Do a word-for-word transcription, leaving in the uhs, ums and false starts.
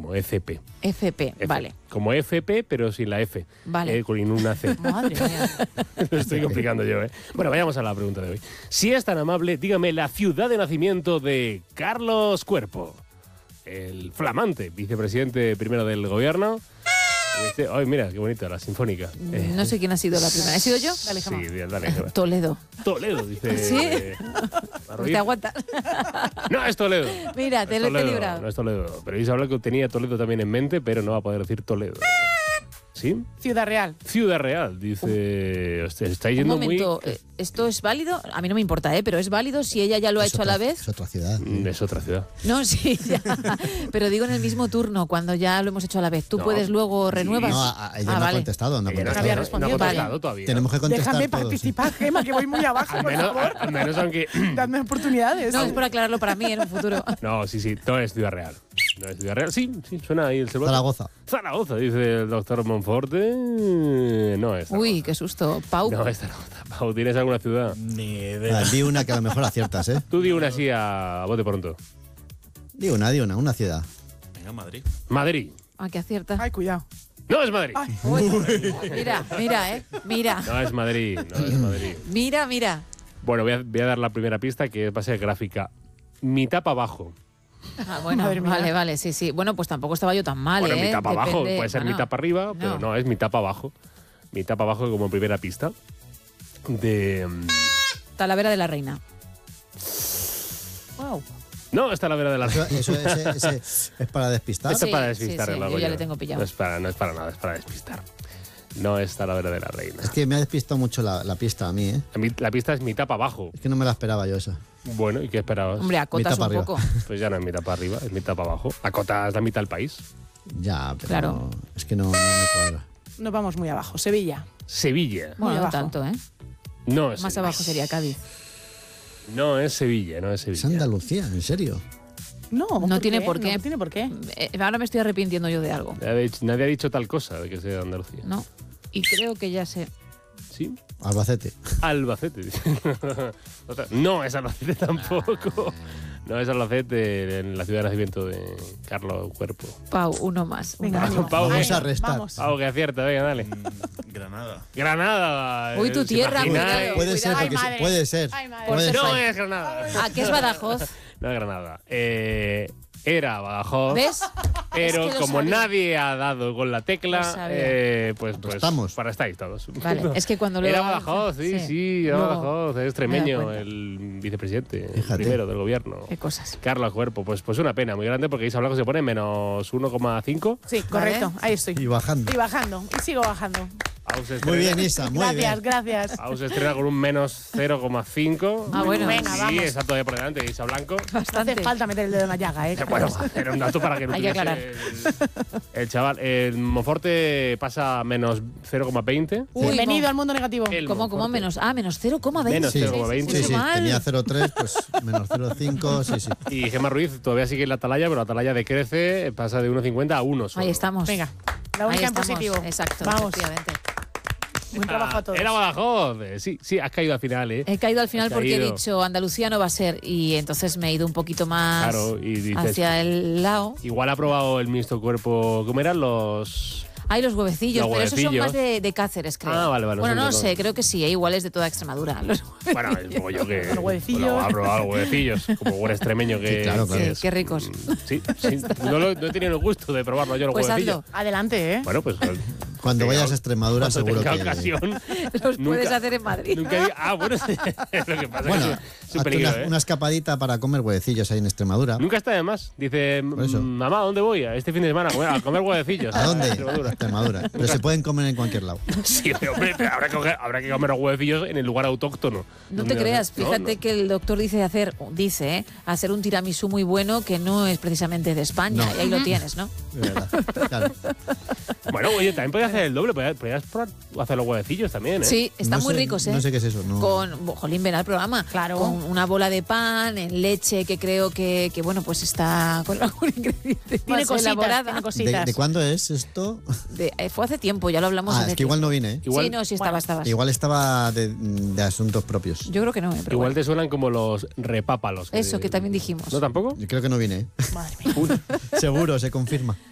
como F P. F P, F. vale. Como F P, pero sin la F. Vale. Eh, con una C. Madre mía. Lo estoy complicando yo, ¿eh? Bueno, vayamos a la pregunta de hoy. Si es tan amable, dígame la ciudad de nacimiento de Carlos Cuerpo, el flamante vicepresidente primero del gobierno. Este, ay, mira, qué bonita, la sinfónica. Eh, No sé quién ha sido la primera. ¿He sido yo? Dale, sí, Gemma. dale, Gemma. Toledo. Toledo, dice. ¿Sí? eh, Pues te aguantas. No, es Toledo. Mira, No te es lo he Toledo, librado. No es Toledo. Pero Isa Blanco tenía Toledo también en mente, pero no va a poder decir Toledo. ¿Sí? Ciudad Real. Ciudad Real, dice. Hostia, estáis Un yendo momento, muy. eh, ¿esto es válido? A mí no me importa, ¿eh? Pero ¿es válido si ella ya lo ha Es hecho otra- a la vez? Es otra ciudad. Mm, Es otra ciudad. No, sí, ya. Pero digo en el mismo turno, cuando ya lo hemos hecho a la vez. ¿Tú No. puedes luego renuevas? No, a- a- ella Ah, no ha vale. contestado, no ha Ella no, había contestado. respondido. no ha Vale. contestado todavía. Tenemos que contestar Déjame todos, sí. participar, Gemma, que voy muy abajo, Al por menos, favor. al menos aunque. Dadme oportunidades. No, es por aclararlo para mí en un futuro. No, sí, sí, no es Ciudad Real. No es Ciudad Real. Sí, sí, suena ahí el celular. Zaragoza. Zaragoza, dice el doctor Monforte. No es Zaragoza. Uy, qué susto. Pau. No es Zaragoza. Pau, ¿tienes alguna ciudad? Ni idea. Ah, di una que a lo mejor aciertas, ¿eh? Tú di una así a bote pronto. Di una, di una, una ciudad. Venga, Madrid. Madrid. Ah, que acierta. Ay, cuidado. No es Madrid. Ay. Uy, mira, mira, ¿eh? Mira. No es Madrid. No es Madrid. Mira, mira. Bueno, voy a, voy a dar la primera pista que va a ser gráfica. Mitad para abajo. Ah, bueno, Madre mía. vale, vale, sí, sí. Bueno, pues tampoco estaba yo tan mal, Bueno, ¿eh? mitad para abajo. Depende- Puede ser bueno, mitad para arriba, pero no. no, es mitad para abajo. Mitad para abajo como primera pista. De. mm, Talavera de la Reina. Wow. No, está la vera de la. Eso, eso- ese- ese es para despistar. Esto Sí, es para sí, despistar, sí, el yo lago ya yo. le tengo pillado. No es para, no es para nada, es para despistar. No es Talavera de la Reina. Es que me ha despistado mucho la, la pista a mí, ¿eh? La mi- La pista es mitad para abajo. Es que no me la esperaba yo esa. Bueno, ¿y qué esperabas? Hombre, acotas Mitad un para poco. Pues ya no es mitad para arriba, es mitad para abajo. Acotas la mitad del país. Ya, pero Claro. no- es que no, no me cuadra. Nos vamos muy abajo. Sevilla. Sevilla. Bueno, no abajo. tanto, ¿eh? No es Más Sevilla. abajo sería Cádiz. No es Sevilla, no es Es Sevilla. Andalucía, en serio. No, No tiene por qué. No tiene por qué. Eh, ahora me estoy arrepintiendo yo de algo. Nadie ha dicho, nadie ha dicho tal cosa de que sea de Andalucía. No. Y creo que ya sé. ¿Sí? Albacete. Albacete. Otra- no es Albacete tampoco. No es Albacete, en la ciudad de nacimiento de Carlos Cuerpo. Pau, uno más. Venga, Uno ánimo. más. Pau, Vamos venga. a restar. Vamos. Pau, que acierta, venga, dale. Mm, Granada. Granada. Uy, tu ¿os tierra, imagináis? cuidado. Puede ser, Ay, porque sí, madre. puede ser. Ay, madre. Puede Por ser. No es Granada. ¿A qué es Badajoz? No es Granada. Eh, era Badajoz. ¿Ves? Pero Es que lo como sabía. nadie ha dado con la Lo tecla, sabía. eh, pues, pues Estamos. para estáis todos. Vale, es que cuando lo Era hago- Badajoz, sí, sí. sí, era Luego Badajoz. Es me he extremeño, dado cuenta. el vicepresidente, el Fíjate. primero del gobierno. Qué cosas. Carlos Cuerpo, pues, pues una pena muy grande porque Isa Blanco se pone menos uno coma cinco. Sí, correcto. Ahí estoy. Y bajando. Y bajando. Y sigo bajando. Aus se Muy estrena- bien, Isa, muy Gracias, bien. gracias. Aus se estrena con un menos cero coma cinco. Ah, bueno. Venga, Sí, vamos. está todavía por delante de Isa Blanco. No Bastante. hace falta meter el dedo en la llaga, ¿eh? Bueno, era un dato para que no Hay que tuviese aclarar. el, el chaval. El Monforte pasa a menos cero coma veinte. Bienvenido Sí. al mundo negativo. El ¿Cómo, cómo Monforte. menos? Ah, menos cero coma veinte. Menos Sí, cero coma veinte. sí, sí, Mal. tenía cero coma tres, pues menos cero coma cinco, sí, sí. Y Gemma Ruiz todavía sigue en la atalaya, pero la atalaya decrece, pasa de uno coma cincuenta a uno solo. Ahí estamos. Venga, la Ahí única en estamos. positivo. Exacto, Vamos. efectivamente. Buen trabajo a todos. Era Badajoz. Eh, Sí, sí, has caído al final, ¿eh? He caído al final Has porque he caído. dicho Andalucía no va a ser y entonces me he ido un poquito más Claro, y dices, hacia el lado. igual ha probado el mixto cuerpo. ¿Cómo eran los...? Hay los huevecillos, Los pero esos son huevecillos. más de, de Cáceres, creo. Ah, vale, vale, Bueno, son no de sé, todo. creo que sí, ¿eh? Igual es de toda Extremadura. Los Bueno, como yo que... Los huevecillos. Bueno, ha probado los huevecillos, como buen extremeño que, Sí, claro, que claro. Sí, es. qué ricos. Mm, Sí, sí. No, lo- no he tenido el gusto de probarlo yo los Pues huevecillos. hazlo. Adelante, ¿eh? Bueno, pues... Cuando Venga, vayas a Extremadura, cuando seguro tenga que. ocasión... Los Nunca- puedes hacer en Madrid. Nunca he- Ah, bueno, sí. Lo que pasa Bueno, es que es un hazte peligro, una, ¿eh? una escapadita para comer huevecillos ahí en Extremadura. Nunca está de más. Dice, Por eso. mamá, ¿dónde voy? Este fin de semana a comer, a comer huevecillos. ¿A dónde? Extremadura. Extremadura. Pero se pueden comer en cualquier lado. Sí, pero, hombre, pero habrá, que coger, habrá que comer los huevecillos en el lugar autóctono. No Donde- te creas, no, fíjate no. que el doctor dice hacer, dice, ¿eh? hacer un tiramisú muy bueno que no es precisamente de España. No. Y ahí lo tienes, ¿no? De verdad. Claro. Bueno, oye, también podías hacer el doble. Podías, podías probar- hacer los huevecillos también, ¿eh? Sí, están No muy sé- ricos, ¿eh? No sé qué es eso. No. Con, bo- jolín, ven al programa. Claro. Con una bola de pan, en leche, que creo que, que bueno, pues está con algún ingrediente Tiene más cositas, elaborada. tiene ¿De, cositas. de cuándo es esto? De- eh, fue hace tiempo, ya lo hablamos Ah, hace es que igual tiempo. no vine, ¿eh? Igual- Sí, no, sí estaba, Bueno, estabas. Igual estaba de, de asuntos propios. Yo creo que no, eh, pero Igual bueno. te suenan como los repápalos. Eso, que también dijimos. ¿No tampoco? Yo creo que no vine, ¿eh? Madre mía. Seguro, se confirma.